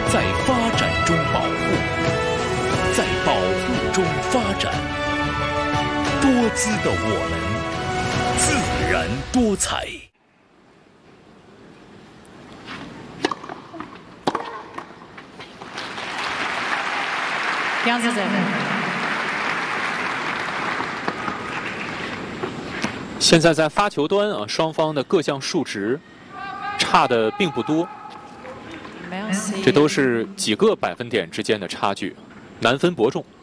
在发展中保护，在保护中发展。多姿的我们，自然多彩。 杨子珍。 现在在发球端啊，双方的各项数值差的并不多，这都是几个百分点之间的差距，难分伯仲。